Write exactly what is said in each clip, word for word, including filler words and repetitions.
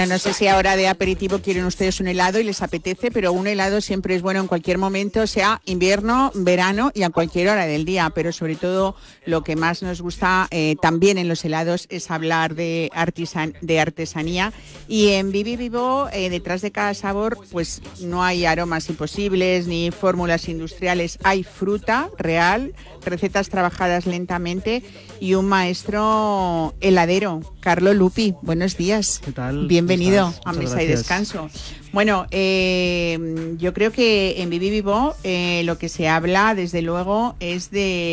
No sé si ahora de aperitivo quieren ustedes un helado y les apetece, pero un helado siempre es bueno en cualquier momento, sea invierno, verano y a cualquier hora del día. Pero sobre todo lo que más nos gusta eh, también en los helados es hablar de, artisan de artesanía. Y en Vivi Vivo, eh, detrás de cada sabor, pues no hay aromas imposibles ni fórmulas industriales. Hay fruta real, recetas trabajadas lentamente y un maestro heladero, Carlo Lupi. Buenos días. ¿Qué tal? Bienvenido a Mesa Mesa y Descanso. Bueno, eh, yo creo que en Vivi Vivo eh, lo que se habla, desde luego, es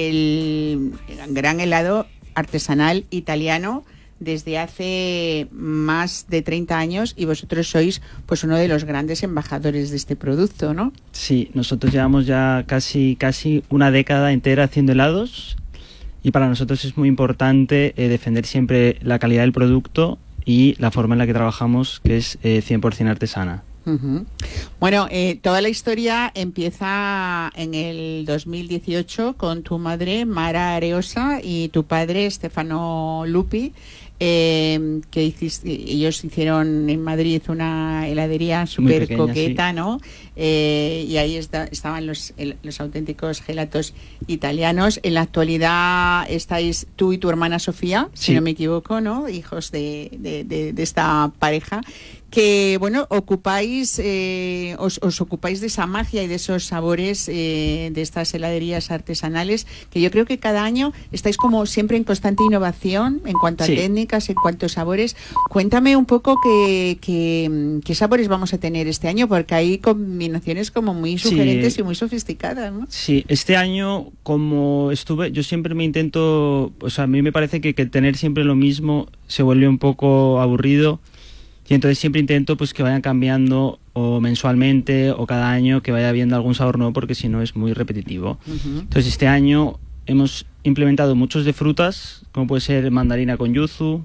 del gran helado artesanal italiano desde hace más de treinta años, y vosotros sois pues uno de los grandes embajadores de este producto, ¿no? Sí, nosotros llevamos ya casi, casi una década entera haciendo helados, y para nosotros es muy importante eh, defender siempre la calidad del producto y la forma en la que trabajamos, que es eh, cien por ciento artesana. Uh-huh. Bueno, eh, toda la historia empieza en el dos mil dieciocho con tu madre, Mara Areosa, y tu padre, Stefano Lupi, eh, que hiciste, ellos hicieron en Madrid una heladería súper coqueta, sí, ¿no? Eh, y ahí está, estaban los, el, los auténticos gelatos italianos. En la actualidad estáis tú y tu hermana Sofía, sí, si no me equivoco, ¿no? Hijos de, de, de, de esta pareja, que, bueno, ocupáis, eh, os, os ocupáis de esa magia y de esos sabores eh, de estas heladerías artesanales, que yo creo que cada año estáis como siempre en constante innovación en cuanto a sí. técnicas, en cuanto a sabores. Cuéntame un poco qué, qué, qué sabores vamos a tener este año, porque hay combinaciones como muy sugerentes sí. y muy sofisticadas, ¿no? Sí, este año, como estuve, yo siempre me intento, o sea, a mí me parece que, que tener siempre lo mismo se vuelve un poco aburrido. Y entonces siempre intento pues que vayan cambiando o mensualmente o cada año, que vaya viendo algún sabor nuevo, porque si no es muy repetitivo. Uh-huh. Entonces este año hemos implementado muchos de frutas, como puede ser mandarina con yuzu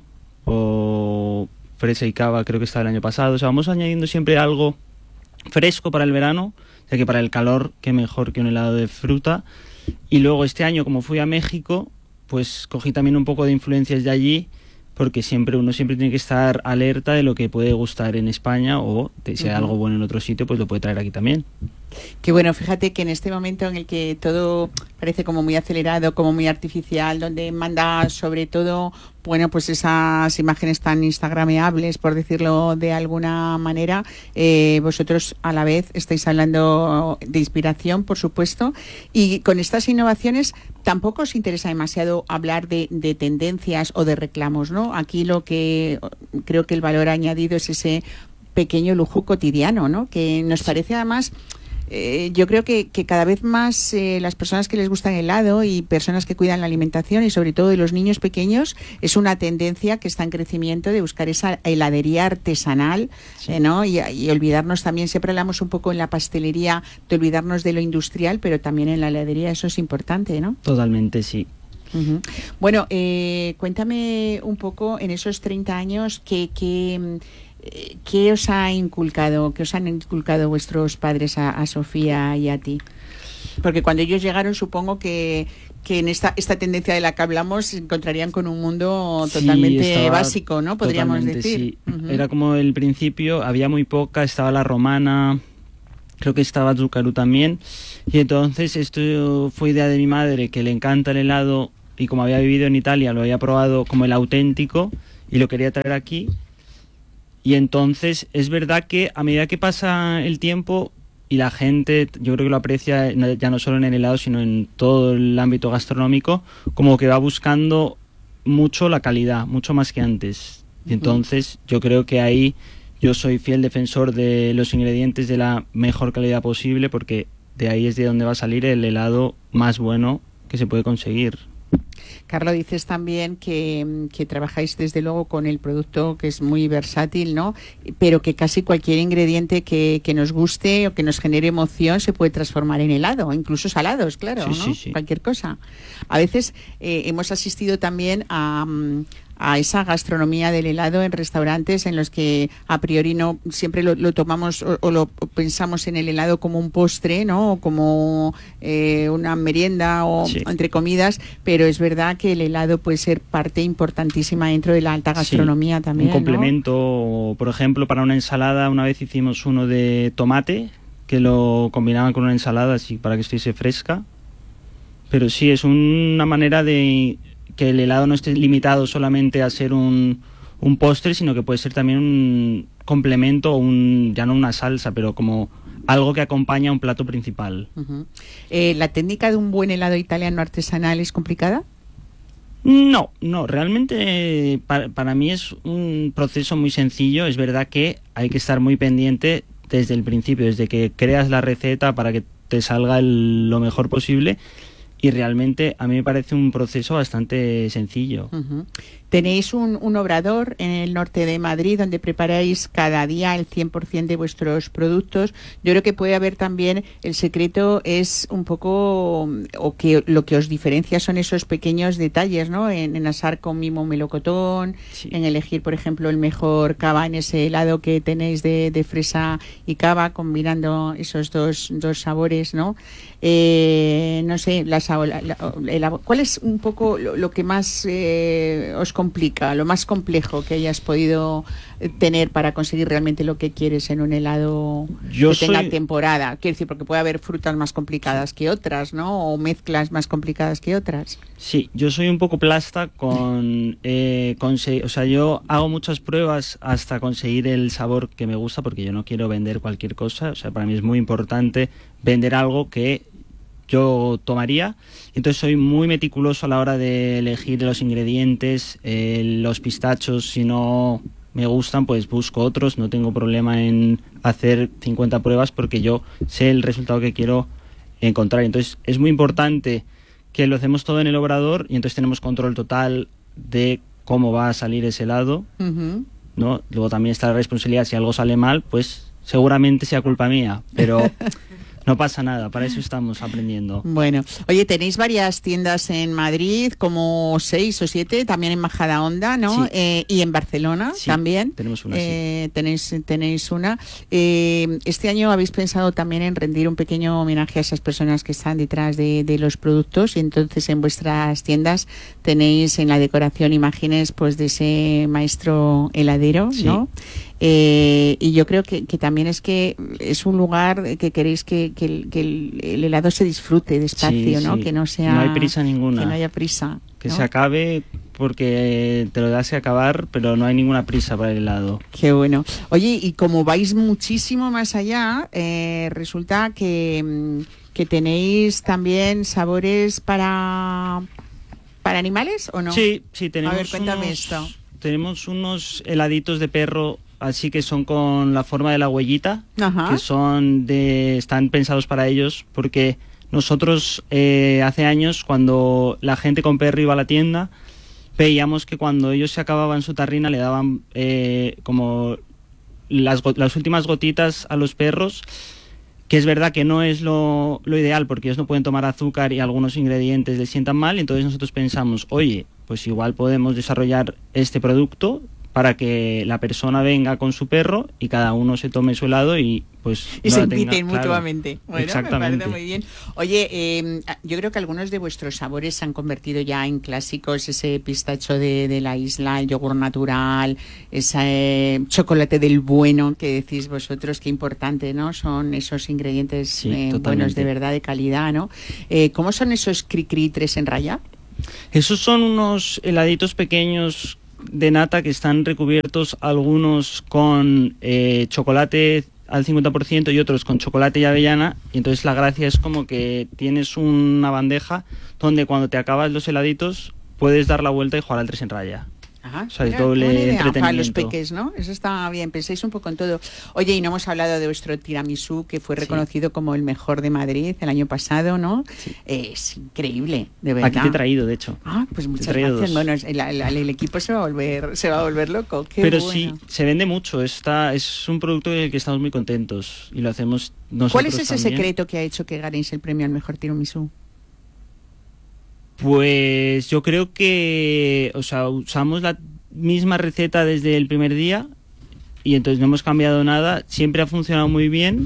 o fresa y cava, creo que estaba el año pasado. O sea, vamos añadiendo siempre algo fresco para el verano, ya que para el calor qué mejor que un helado de fruta. Y luego este año, como fui a México, pues cogí también un poco de influencias de allí, porque siempre uno siempre tiene que estar alerta de lo que puede gustar en España, o de, si hay uh-huh. algo bueno en otro sitio, pues lo puede traer aquí también. Que bueno, fíjate que en este momento en el que todo parece como muy acelerado, como muy artificial, donde manda sobre todo, bueno, pues esas imágenes tan instagrameables, por decirlo de alguna manera, eh, vosotros a la vez estáis hablando de inspiración, por supuesto, y con estas innovaciones tampoco os interesa demasiado hablar de, de tendencias o de reclamos, ¿no? Aquí lo que creo que el valor añadido es ese pequeño lujo cotidiano, ¿no? Que nos parece además... Eh, yo creo que, que cada vez más eh, las personas que les gusta el helado y personas que cuidan la alimentación, y sobre todo de los niños pequeños, es una tendencia que está en crecimiento de buscar esa heladería artesanal, sí. eh, ¿no? Y, y olvidarnos también, siempre hablamos un poco en la pastelería de olvidarnos de lo industrial, pero también en la heladería eso es importante, ¿no? Totalmente, sí. Uh-huh. Bueno, eh, cuéntame un poco en esos treinta años que... que ¿qué os ha inculcado, qué os han inculcado vuestros padres a, a Sofía y a ti? Porque cuando ellos llegaron, supongo que, que en esta, esta tendencia de la que hablamos se encontrarían con un mundo totalmente sí, básico, ¿no? Podríamos decir. Sí. Uh-huh. Era como el principio, había muy poca, estaba la romana, creo que estaba Zuccarú también, y entonces esto fue idea de mi madre, que le encanta el helado, y como había vivido en Italia, lo había probado como el auténtico y lo quería traer aquí. Y entonces es verdad que a medida que pasa el tiempo y la gente, yo creo que lo aprecia ya no solo en el helado, sino en todo el ámbito gastronómico, como que va buscando mucho la calidad, mucho más que antes. Y entonces yo creo que ahí yo soy fiel defensor de los ingredientes de la mejor calidad posible, porque de ahí es de donde va a salir el helado más bueno que se puede conseguir. Carlos, dices también que, que trabajáis desde luego con el producto, que es muy versátil, ¿no? Pero que casi cualquier ingrediente que, que nos guste o que nos genere emoción se puede transformar en helado, incluso salados, claro, sí, ¿no? Sí, sí. Cualquier cosa. A veces eh, hemos asistido también a, a esa gastronomía del helado en restaurantes en los que a priori no siempre lo, lo tomamos o, o lo pensamos en el helado como un postre, ¿no? O como eh, una merienda o sí. entre comidas, pero es verdad que el helado puede ser parte importantísima dentro de la alta gastronomía sí, también, un complemento, ¿no? Por ejemplo, para una ensalada una vez hicimos uno de tomate que lo combinaban con una ensalada así para que estuviese fresca. Pero sí, es una manera de que el helado no esté limitado solamente a ser un, un postre, sino que puede ser también un complemento, un, ya no una salsa, pero como algo que acompaña a un plato principal. Uh-huh. Eh, ¿La técnica de un buen helado italiano artesanal es complicada? No, no, realmente para, para mí es un proceso muy sencillo. Es verdad que hay que estar muy pendiente desde el principio, desde que creas la receta para que te salga el, lo mejor posible. Y realmente a mí me parece un proceso bastante sencillo. Uh-huh. Tenéis un, un obrador en el norte de Madrid donde preparáis cada día el cien por ciento de vuestros productos. Yo creo que puede haber también, el secreto es un poco, o que lo que os diferencia son esos pequeños detalles, ¿no? En, en asar con mimo melocotón, sí. En elegir, por ejemplo, el mejor cava en ese helado que tenéis de, de fresa y cava, combinando esos dos, dos sabores, ¿no? Eh, no sé, la, la, la, la, ¿cuál es un poco lo, lo que más eh, os complica, lo más complejo que hayas podido tener para conseguir realmente lo que quieres en un helado Yo que tenga soy... temporada? Quiero decir, porque puede haber frutas más complicadas sí. que otras, ¿no? O mezclas más complicadas que otras. Sí, yo soy un poco plasta con... Eh, conse- o sea, yo hago muchas pruebas hasta conseguir el sabor que me gusta, porque yo no quiero vender cualquier cosa. O sea, para mí es muy importante vender algo que yo tomaría. Entonces soy muy meticuloso a la hora de elegir los ingredientes, eh, los pistachos, si no me gustan pues busco otros, no tengo problema en hacer cincuenta pruebas porque yo sé el resultado que quiero encontrar. Entonces es muy importante que lo hacemos todo en el obrador y entonces tenemos control total de cómo va a salir ese helado, uh-huh. ¿no? Luego también está la responsabilidad, si algo sale mal pues seguramente sea culpa mía, pero no pasa nada, para eso estamos aprendiendo. Bueno, oye, tenéis varias tiendas en Madrid, como seis o siete, también en Majadahonda, ¿no? Sí. Eh, y en Barcelona sí, también. Tenemos una, eh, sí. Tenéis, tenéis una. Eh, este año habéis pensado también en rendir un pequeño homenaje a esas personas que están detrás de, de los productos, y entonces en vuestras tiendas tenéis en la decoración imágenes pues de ese maestro heladero, sí. ¿no? Eh, y yo creo que, que también es que es un lugar que queréis que, que, el, que el, el helado se disfrute despacio, sí, ¿no? Sí. Que no sea... No hay prisa ninguna. Que no haya prisa. Que ¿no? se acabe porque te lo das que acabar, pero no hay ninguna prisa para el helado. Qué bueno. Oye, y como vais muchísimo más allá, eh, resulta que, que tenéis también sabores para, para animales, ¿o no? Sí, sí, tenemos A ver, cuéntame unos, esto. Tenemos unos heladitos de perro así que son con la forma de la huellita, Ajá. que son de están pensados para ellos porque nosotros eh, hace años cuando la gente con perro iba a la tienda veíamos que cuando ellos se acababan su tarrina le daban eh, como las, las últimas gotitas a los perros, que es verdad que no es lo, lo ideal porque ellos no pueden tomar azúcar y algunos ingredientes les sientan mal. Entonces nosotros pensamos, oye, pues igual podemos desarrollar este producto para que la persona venga con su perro y cada uno se tome su helado y pues y no se tenga, inviten claro, mutuamente. Bueno, exactamente. Me parece muy bien. Oye, eh, yo creo que algunos de vuestros sabores se han convertido ya en clásicos, ese pistacho de, de la isla, el yogur natural, ese eh, chocolate del bueno que decís vosotros, qué importante, ¿no? Son esos ingredientes sí, eh, buenos de verdad, de calidad, ¿no? Eh, ¿Cómo son esos cri-cri tres en raya? Esos son unos heladitos pequeños de nata que están recubiertos algunos con eh, chocolate al cincuenta por ciento y otros con chocolate y avellana, y entonces la gracia es como que tienes una bandeja donde cuando te acabas los heladitos puedes dar la vuelta y jugar al tres en raya. Ajá, o sea, mira, doble buena idea entretenimiento. para los peques, ¿no? Eso está bien, pensáis un poco en todo. Oye, y no hemos hablado de vuestro tiramisú, que fue reconocido sí. como el mejor de Madrid el año pasado, ¿no? Sí. Es increíble, de verdad. Aquí te he traído, de hecho. Ah, pues muchas gracias. Dos. Bueno, el, el, el equipo se va a volver, se va a volver loco. Qué Pero bueno. sí, se vende mucho. Está, es un producto del que estamos muy contentos y lo hacemos nosotros. ¿Cuál es ese también. secreto que ha hecho que ganéis el premio al mejor tiramisú? Pues yo creo que, o sea, usamos la misma receta desde el primer día y entonces no hemos cambiado nada, siempre ha funcionado muy bien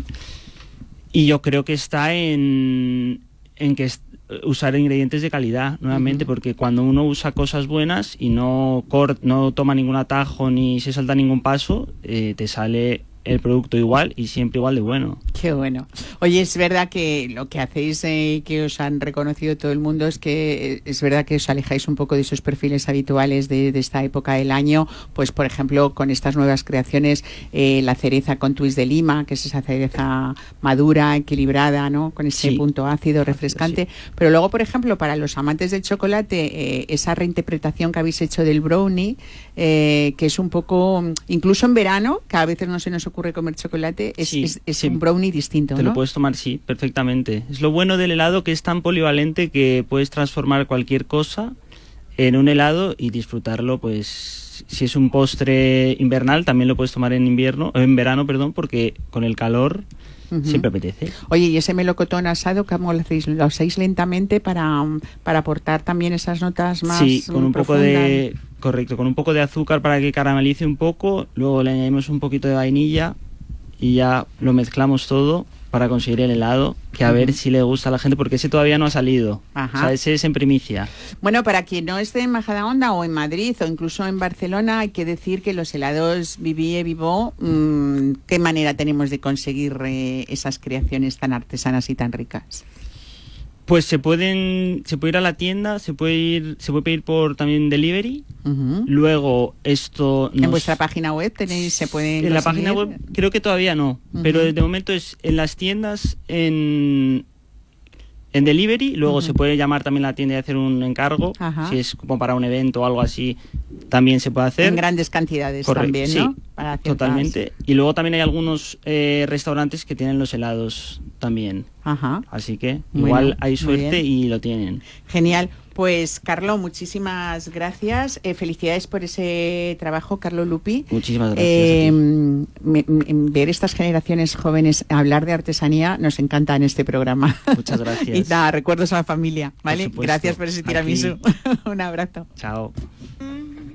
y yo creo que está en, en que es, usar ingredientes de calidad nuevamente, uh-huh. porque cuando uno usa cosas buenas y no, cort, no toma ningún atajo ni se salta ningún paso, eh, te sale el producto igual y siempre igual de bueno. Qué bueno. Oye, es verdad que lo que hacéis, eh, que os han reconocido todo el mundo, es que es verdad que os alejáis un poco de esos perfiles habituales de, de esta época del año, pues por ejemplo con estas nuevas creaciones, eh, la cereza con twist de lima, que es esa cereza madura, equilibrada, ¿no? Con ese sí. punto ácido, refrescante. Sí. Pero luego, por ejemplo, para los amantes del chocolate, eh, esa reinterpretación que habéis hecho del brownie, eh, que es un poco, incluso en verano, que a veces no se nos ocurre ocurre comer chocolate, es, sí, es, es sí. un brownie distinto, Te ¿no? lo puedes tomar, sí, perfectamente. Es lo bueno del helado, que es tan polivalente que puedes transformar cualquier cosa en un helado y disfrutarlo, pues si es un postre invernal también lo puedes tomar en invierno, en verano, perdón, porque con el calor uh-huh. siempre apetece. Oye, y ese melocotón asado, ¿cómo lo hacéis? ¿Lo hacéis lentamente para, para aportar también esas notas más Sí, con un profundas? poco de... Correcto, con un poco de azúcar para que caramelice un poco, luego le añadimos un poquito de vainilla y ya lo mezclamos todo para conseguir el helado, que a uh-huh. ver si le gusta a la gente, porque ese todavía no ha salido. Ajá. O sea, ese es en primicia. Bueno, para quien no esté en Majadahonda o en Madrid o incluso en Barcelona, hay que decir que los helados Vivi e Vivó, mmm, ¿qué manera tenemos de conseguir eh, esas creaciones tan artesanas y tan ricas? Pues se pueden, se puede ir a la tienda, se puede ir, se puede pedir por también delivery. Uh-huh. Luego esto nos... En vuestra página web tenéis, se pueden en conseguir? La página web creo que todavía no, uh-huh. pero de momento es en las tiendas, en en delivery. Luego uh-huh. se puede llamar también a la tienda y hacer un encargo, uh-huh. si es como para un evento o algo así, también se puede hacer. En grandes cantidades. Correcto. También, ¿no? Sí, para totalmente. Y luego también hay algunos eh, restaurantes que tienen los helados también. Ajá. Así que bueno, igual hay suerte y lo tienen. Genial. Pues, Carlo, muchísimas gracias. Eh, felicidades por ese trabajo, Carlo Lupi. Muchísimas gracias. Eh, me, me, ver estas generaciones jóvenes hablar de artesanía nos encanta en este programa. Muchas gracias. Y nada, recuerdos a la familia, ¿vale? Por gracias por ese tiramisú. Un abrazo. Chao.